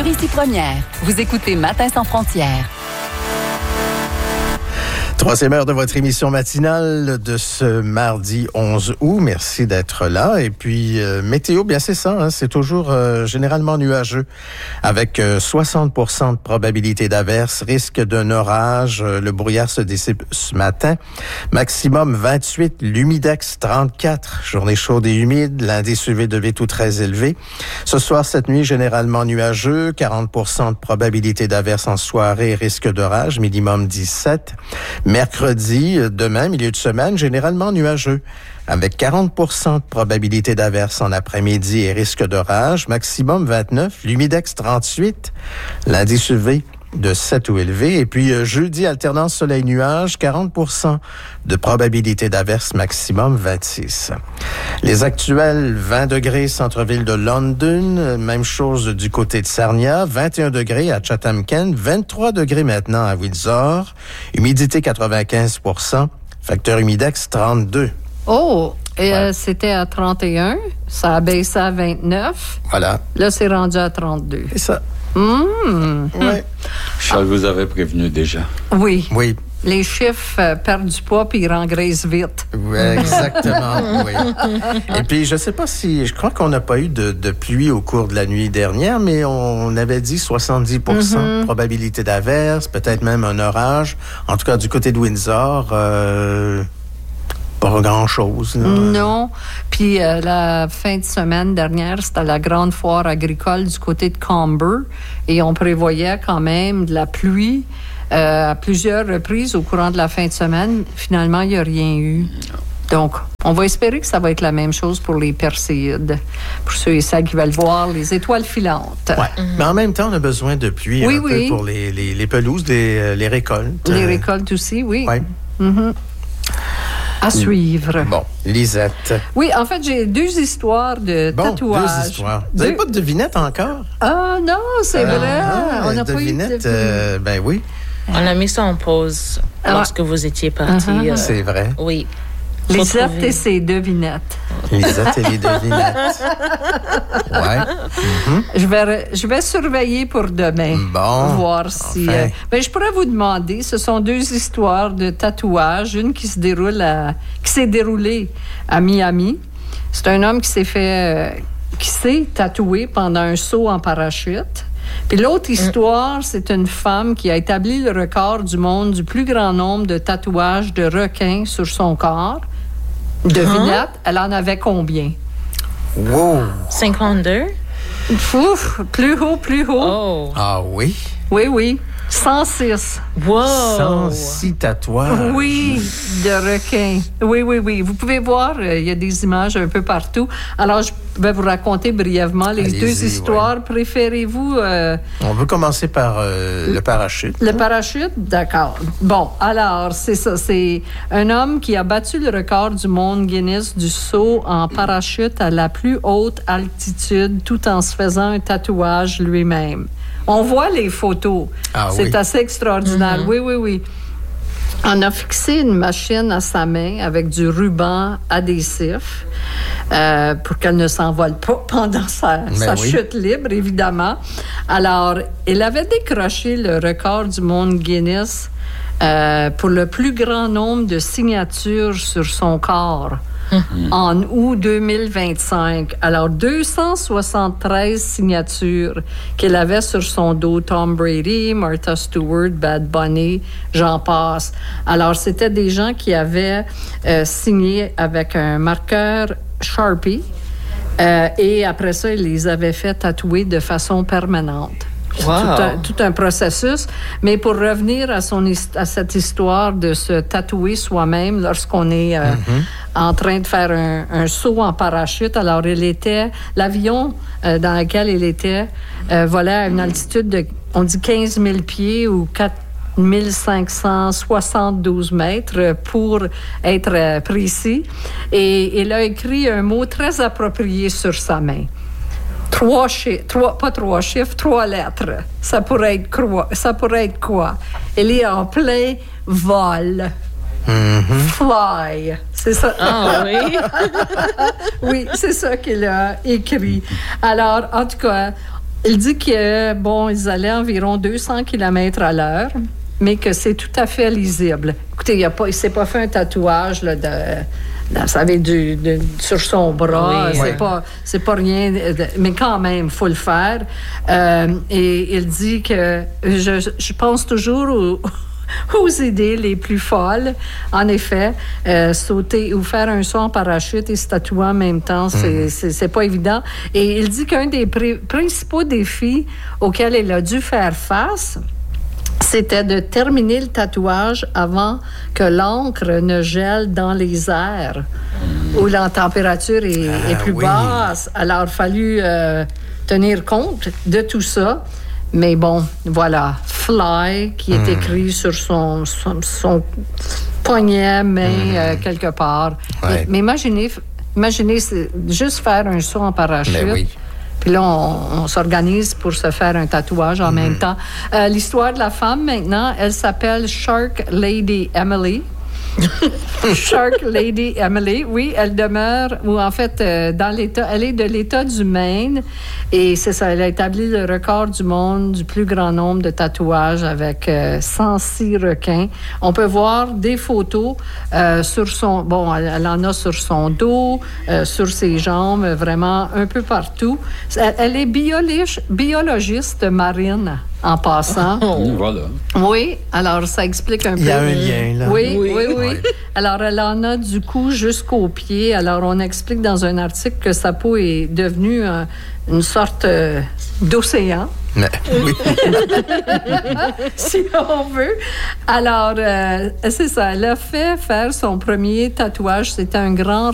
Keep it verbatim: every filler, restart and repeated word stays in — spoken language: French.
sur Ici Première. Vous écoutez Matin sans frontières. Troisième heure de votre émission matinale de ce mardi onze août. Merci d'être là. Et puis, euh, météo, bien c'est ça, hein, c'est toujours euh, généralement nuageux avec euh, soixante pour cent de probabilité d'averse, risque d'un orage. Euh, le brouillard se dissipe ce matin. Maximum vingt-huit, l'humidex trente-quatre. Journée chaude et humide, l'indice U V devait tout très élevé. Ce soir, cette nuit, généralement nuageux, quarante pour cent de probabilité d'averse en soirée, risque d'orage, minimum dix-sept. Mercredi, demain, milieu de semaine, généralement nuageux, avec quarante pour cent de probabilité d'averse en après-midi et risque d'orage, maximum vingt-neuf, l'humidex trente-huit, l'indice U V de sept ou élevé. Et puis euh, jeudi, alternance soleil-nuage, quarante pour cent de probabilité d'averse, maximum vingt-six. Les actuels, vingt degrés centre-ville de London, même chose du côté de Sarnia, vingt et un degrés à Chatham-Kent, vingt-trois degrés maintenant à Windsor, humidité quatre-vingt-quinze pour cent, facteur humidex trente-deux. Oh, et Ouais. euh, c'était à trente et un, ça a baissé à vingt-neuf. Voilà. Là, c'est rendu à trente-deux. C'est ça. Mmh. Ouais. Charles vous avait prévenu déjà. Oui. Oui. Les chiffres euh, perdent du poids puis ils rengraissent vite. Oui, exactement, oui. Et puis, je sais pas si... Je crois qu'on n'a pas eu de, de pluie au cours de la nuit dernière, mais on avait dit soixante-dix pour cent Mm-hmm. de probabilité d'averse, peut-être même un orage. En tout cas, du côté de Windsor, euh, pas grand-chose. Là. Non. Puis euh, la fin de semaine dernière, c'était la grande foire agricole du côté de Comber et on prévoyait quand même de la pluie euh, à plusieurs reprises au courant de la fin de semaine. Finalement, il n'y a rien eu. Donc, on va espérer que ça va être la même chose pour les Perséides, pour ceux et celles qui veulent voir les étoiles filantes. Ouais. Mm-hmm. Mais en même temps, on a besoin de pluie Oui, un oui. peu pour les, les, les pelouses, les, les récoltes. Les Euh, récoltes aussi, oui. ouais. Mm-hmm. À suivre. Bon, Lisette. Oui, en fait, j'ai deux histoires de Bon, tatouages. deux histoires. Vous n'avez Deux- pas de devinette encore? Ah non, c'est Ah, vrai. ah, On n'a pas eu de devinette, euh, ben oui, On a mis ça en pause Ah. lorsque vous étiez partis. Uh-huh. euh, c'est vrai. Oui. Lisette Retrouver. et ses devinettes. Lisette et les devinettes. Ouais. Je vais, re- je vais surveiller pour demain. Bon. Voir si. Enfin. euh, ben, je pourrais vous demander, ce sont deux histoires de tatouage. Une qui se déroule à, qui s'est déroulée à Miami. C'est un homme qui s'est fait. euh, qui s'est tatoué pendant un saut en parachute. Puis l'autre histoire, c'est une femme qui a établi le record du monde du plus grand nombre de tatouages de requins sur son corps. Devinette, elle en avait combien? Wow. cinquante-deux? Ouf, plus haut, plus haut. Oh. Ah oui? Oui, oui. cent six. Wow. cent six tatouages. Oui, de requins. Oui, oui, oui. Vous pouvez voir, euh, il y a des images un peu partout. Alors, je vais vous raconter brièvement les Allez-y, deux histoires. ouais. Préférez-vous euh, On veut commencer par euh, le parachute. le parachute? D'accord. Bon, alors, c'est ça. C'est un homme qui a battu le record du monde Guinness du saut en parachute à la plus haute altitude tout en se faisant un tatouage lui-même. On voit les photos. Ah c'est oui. assez extraordinaire. Oui, oui, oui. On a fixé une machine à sa main avec du ruban adhésif euh, pour qu'elle ne s'envole pas pendant sa, Ben sa oui. chute libre, évidemment. Alors, elle avait décroché le record du monde Guinness euh, pour le plus grand nombre de signatures sur son corps. En août deux mille vingt-cinq. Alors, deux cent soixante-treize signatures qu'elle avait sur son dos. Tom Brady, Martha Stewart, Bad Bunny, j'en passe. Alors, c'était des gens qui avaient euh, signé avec un marqueur Sharpie. Euh, et après ça, ils les avaient fait tatouer de façon permanente. Wow. Tout, un, tout un processus. Mais pour revenir à, son, hist- à cette histoire de se tatouer soi-même lorsqu'on est euh, mm-hmm. en train de faire un, un saut en parachute, alors il était, l'avion euh, dans lequel il était euh, volait à une altitude de, on dit quinze mille pieds ou quatre mille cinq cent soixante-douze mètres pour être euh, précis. Et il a écrit un mot très approprié sur sa main. Trois chiffres, trois, pas trois chiffres, trois lettres. Ça pourrait être quoi? Ça pourrait être quoi? Elle est en plein vol. Mm-hmm. Fly. C'est ça. Ah oui? Oui, c'est ça qu'il a écrit. Alors, en tout cas, il dit que, bon, ils allaient environ deux cents kilomètres à l'heure, mais que c'est tout à fait lisible. Écoutez, il ne s'est pas fait un tatouage là, de... Vous savez, du, de, sur son bras, oui, c'est oui. pas, c'est pas rien, de, mais quand même, il faut le faire. Euh, et il dit que je, je pense toujours aux, aux idées les plus folles. En effet, euh, sauter ou faire un saut en parachute et se tatouer en même temps, c'est, mm. c'est, c'est pas évident. Et il dit qu'un des pr- principaux défis auxquels il a dû faire face, c'était de terminer le tatouage avant que l'encre ne gèle dans les airs, où la température est, ah, est plus oui. basse. Alors, il a fallu euh, tenir compte de tout ça. Mais bon, voilà, Fly, qui est mmh. écrit sur son, son, son poignet, main, mmh. euh, quelque part. Ouais. Mais, mais imaginez, imaginez juste faire un saut en parachute. Mais oui. Puis là, on, on s'organise pour se faire un tatouage en mmh. même temps. Euh, l'histoire de la femme, maintenant, elle s'appelle Shark Lady Emily. Shark Lady Emily, oui, elle demeure, ou en fait, euh, dans l'État, elle est de l'État du Maine, et c'est ça, elle a établi le record du monde du plus grand nombre de tatouages avec euh, cent six requins. On peut voir des photos euh, sur son, bon, elle, elle en a sur son dos, euh, sur ses jambes, vraiment un peu partout. Elle, elle est biologiste, biologiste marine. En passant. Oh, voilà. Oui, alors ça explique un peu. Il y a un lien, là. Oui, oui, oui. oui. oui. Alors, elle en a du cou jusqu'aux pieds. Alors, on explique dans un article que sa peau est devenue euh, une sorte euh, d'océan. Mais, oui. Si on veut. Alors, euh, c'est ça. Elle a fait faire son premier tatouage. C'était un grand